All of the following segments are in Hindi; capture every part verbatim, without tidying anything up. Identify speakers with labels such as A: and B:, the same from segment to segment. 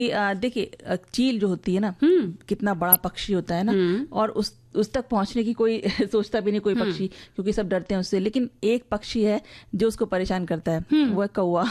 A: अ, देखिए अ, चील जो होती है ना, कितना बड़ा पक्षी होता है ना, और उस उस तक पहुंचने की कोई सोचता भी नहीं कोई पक्षी, क्योंकि सब डरते हैं उससे। लेकिन एक पक्षी है जो उसको परेशान करता है, वो है कौवा।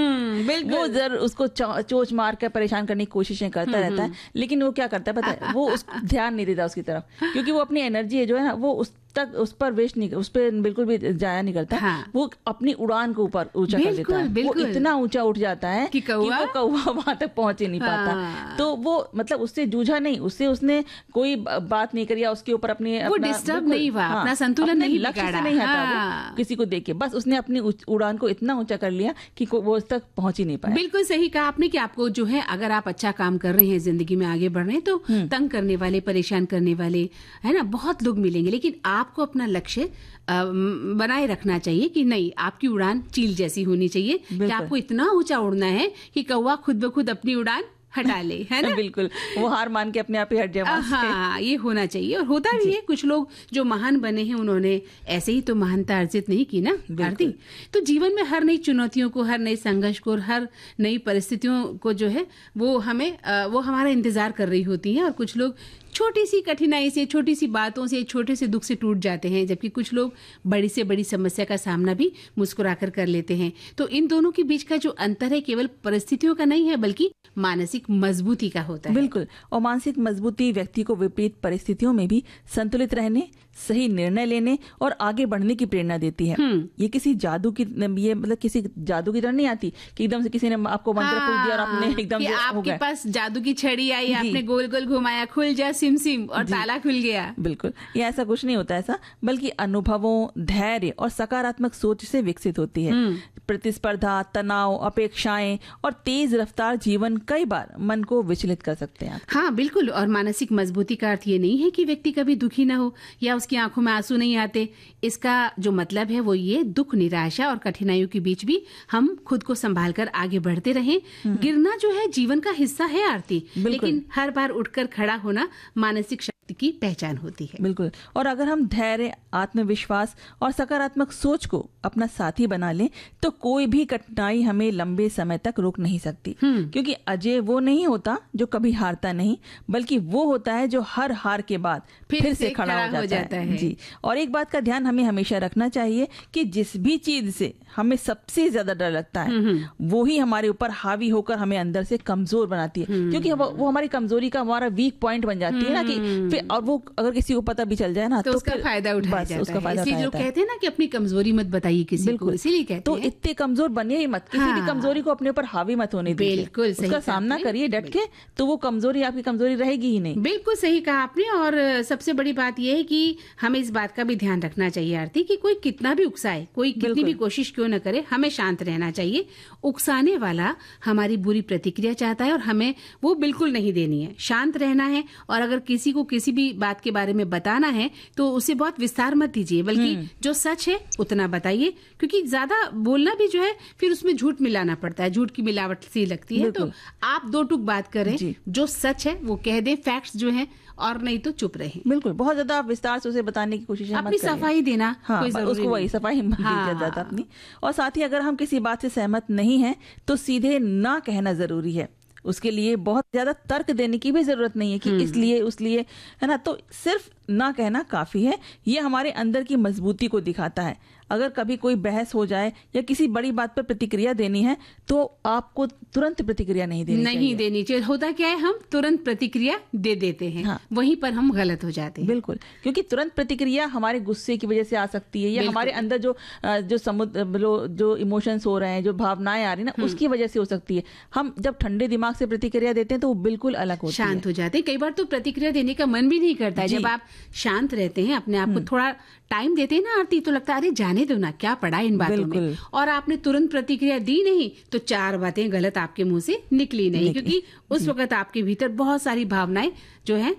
A: वो जर उसको चो- चोंच मार कर परेशान करने की कोशिशें करता रहता है, लेकिन वो क्या करता है पता है, वो उस ध्यान नहीं देता उसकी तरफ, क्योंकि वो अपनी एनर्जी जो है ना वो उस तक उस पर वेस्ट नहीं, उस पर बिल्कुल भी जाया नहीं करता।
B: हाँ।
A: वो अपनी उड़ान को ऊपर ऊंचा कर देता है, वो इतना ऊंचा उठ जाता है
B: कि कौवा
A: वो कौवा वहां तक पहुंच ही नहीं पाता।
B: हाँ।
A: तो वो मतलब उससे जूझा नहीं, उससे उसने कोई ब- बात नहीं करी, या उसके ऊपर अपनी
B: वो डिस्टर्ब नहीं हुआ, अपना संतुलन नहीं
A: लक्ष्य से
B: बिगाड़ा।
A: नहीं हटा
B: हाँ।
A: वो किसी को देख के, बस उसने अपनी उच- उड़ान को इतना ऊंचा कर लिया कि को- वो उस तक पहुंच ही नहीं पाया।
B: बिल्कुल सही कहा आपने कि आपको जो है, अगर आप अच्छा काम कर रहे हैं, जिंदगी में आगे बढ़ रहे हैं, तो तंग करने वाले, परेशान करने वाले, है ना, बहुत लोग मिलेंगे। लेकिन आपको अपना लक्ष्य अ, म, बनाए रखना चाहिए कि नहीं, आपकी उड़ान चील जैसी होनी चाहिए कि आपको इतना ऊंचा उड़ना है कि कौवा खुद ब खुद अपनी उड़ान हटा ले, है ना।
A: बिल्कुल, वो हार मान के अपने आप ही हट जाए वहां से।
B: हाँ, ये होना चाहिए, और होता भी है। कुछ लोग जो महान बने हैं, उन्होंने ऐसे ही तो महानता अर्जित नहीं की ना आरती। तो जीवन में हर नई चुनौतियों को, हर नए संघर्ष को और हर नई परिस्थितियों को जो है वो हमें अ, वो हमारा इंतजार कर रही होती है। और कुछ लोग छोटी सी कठिनाई से, छोटी सी बातों से, छोटे से दुख से टूट जाते हैं, जबकि कुछ लोग बड़ी से बड़ी समस्या का सामना भी मुस्कुराकर कर लेते हैं। तो इन दोनों के बीच का जो अंतर है, केवल परिस्थितियों का नहीं है, बल्कि मानसिक मजबूती का होता है।
A: बिल्कुल, और मानसिक मजबूती व्यक्ति को विपरीत परिस्थितियों में भी संतुलित रहने, सही निर्णय लेने और आगे बढ़ने की प्रेरणा देती है। ये किसी जादू की, ये मतलब किसी जादू की तरह नहीं आती कि एकदम से किसी ने आपको मंत्र फूंक दिया और आपने एकदम
B: कि
A: से हो
B: आपके
A: गया।
B: पास जादू की छड़ी आई, आपने गोल गोल घुमाया, खुल जा सिम सिम, और ताला खुल गया।
A: बिल्कुल, ये ऐसा कुछ नहीं होता ऐसा, बल्कि अनुभवों, धैर्य और सकारात्मक सोच से विकसित होती है। प्रतिस्पर्धा, तनाव, अपेक्षाएं और तेज रफ्तार जीवन कई बार मन को विचलित कर सकते हैं।
B: हाँ बिल्कुल, और मानसिक मजबूती का अर्थ ये नहीं है कि व्यक्ति कभी दुखी ना हो या उसकी आंखों में आंसू नहीं आते। इसका जो मतलब है वो ये, दुख, निराशा और कठिनाइयों के बीच भी हम खुद को संभाल कर आगे बढ़ते रहें। गिरना जो है जीवन का हिस्सा है आरती, लेकिन हर बार उठकर खड़ा होना मानसिक शक्ति की पहचान होती है।
A: बिल्कुल, और अगर हम धैर्य, आत्मविश्वास और सकारात्मक सोच को अपना साथी बना लें तो कोई भी कठिनाई हमें लंबे समय तक रोक नहीं सकती। क्योंकि अजय वो नहीं होता जो कभी हारता नहीं, बल्कि वो होता है जो हर हार के बाद फिर, फिर से खड़ा हो जाता, हो जाता है।, है जी। और एक बात का ध्यान हमें हमेशा रखना चाहिए कि जिस भी चीज से हमें सबसे ज्यादा डर लगता है वो ही हमारे ऊपर हावी होकर हमें अंदर से कमजोर बनाती है। क्योंकि वो, वो हमारी कमजोरी का हमारा वीक पॉइंट बन जाती है ना, कि फिर, और वो अगर किसी को पता भी चल जाए ना
B: तो, तो उसका फायदा उठाया जाता है। इसलिए जो कहते हैं ना कि अपनी कमजोरी मत बताइए किसी को, इसीलिए कहते
A: तो इतने कमजोर बनिए ही मत, किसी
B: हाँ।
A: भी कमजोरी को अपने ऊपर हावी मत होने दीजिए।
B: बिल्कुल,
A: उसका सामना करिए डट के, तो वो कमजोरी आपकी कमजोरी रहेगी ही नहीं।
B: बिल्कुल सही कहा आपने। और सबसे बड़ी बात यह है कि हमें इस बात का भी ध्यान रखना चाहिए आरती, कि कोई कितना भी उकसाए, कोई कितनी भी कोशिश क्यों न करे, हमें शांत रहना चाहिए। उकसाने वाला हमारी बुरी प्रतिक्रिया चाहता है और हमें वो बिल्कुल नहीं देनी है, शांत रहना है। और अगर किसी को किसी भी बात के बारे में बताना है तो उसे बहुत विस्तार मत दीजिए, बल्कि जो सच है उतना बताइए। क्योंकि ज्यादा बोलना भी जो है फिर उसमें झूठ मिलाना पड़ता है, झूठ की मिलावट सी लगती है। तो आप दो टुक बात करें, जो सच है वो कह दें, फैक्ट्स जो है, और नहीं तो चुप रहे।
A: बिल्कुल, बहुत ज्यादा आप विस्तार से उसे बताने की कोशिश मत
B: अपनी
A: करिए।
B: सफाई देना,
A: हाँ,
B: कोई जरूरी
A: उसको वही सफाई मत
B: हाँ।
A: दीजिए ज्यादा अपनी। और साथ ही अगर हम किसी बात से सहमत नहीं हैं तो सीधे ना कहना जरूरी है। उसके लिए बहुत ज्यादा तर्क देने की भी जरूरत नहीं है कि इसलिए उसलिए, है ना। तो सिर्फ ना कहना काफी है। ये हमारे अंदर की मजबूती को दिखाता है। अगर कभी कोई बहस हो जाए या किसी बड़ी बात पर प्रतिक्रिया देनी है तो आपको तुरंत प्रतिक्रिया नहीं देनी
B: नहीं
A: चाहिए।
B: देनी चाहिए। होता क्या है, हम तुरंत प्रतिक्रिया दे देते हैं। हाँ। वहीं पर हम गलत हो जाते हैं।
A: बिल्कुल, क्योंकि तुरंत प्रतिक्रिया हमारे गुस्से की वजह से आ सकती है, या हमारे अंदर जो जो समुद्र जो इमोशंस हो रहे हैं, जो भावनाएं आ रही है ना, उसकी वजह से हो सकती है। हम जब ठंडे दिमाग से प्रतिक्रिया देते हैं तो वो बिल्कुल अलग होती है,
B: शांत हो जाते हैं। कई बार तो प्रतिक्रिया देने का मन भी नहीं करता है। जब आप शांत रहते हैं, अपने आप को थोड़ा टाइम देते हैं ना आरती, तो लगता है अरे जाने दो ना, क्या पड़ा इन बातों में। और आपने तुरंत प्रतिक्रिया दी नहीं तो चार बातें गलत आपके मुंह से निकली नहीं, क्योंकि उस वक्त आपके भीतर बहुत सारी भावनाएं जो है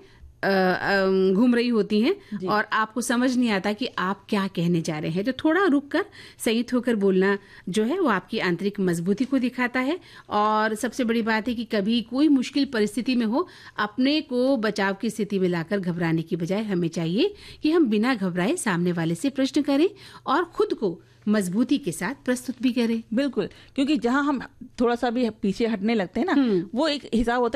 B: घूम रही होती हैं और आपको समझ नहीं आता कि आप क्या कहने जा रहे हैं। तो थोड़ा रुककर संयत होकर बोलना जो है वो आपकी आंतरिक मजबूती को दिखाता है। और सबसे बड़ी बात है कि कभी कोई मुश्किल परिस्थिति में हो, अपने को बचाव की स्थिति में लाकर घबराने की बजाय हमें चाहिए कि हम बिना घबराए सामने वाले से प्रश्न करें और खुद को मजबूती के साथ प्रस्तुत भी करें।
A: बिल्कुल, क्योंकि जहां हम थोड़ा सा भी पीछे हटने लगते हैं ना, वो एक हिसाब होता है